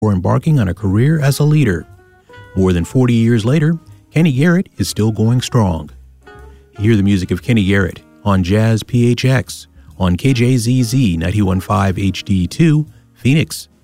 before embarking on a career as a leader. More than 40 years later, Kenny Garrett is still going strong. Hear the music of Kenny Garrett on Jazz PHX on KJZZ 91.5 HD2, Phoenix.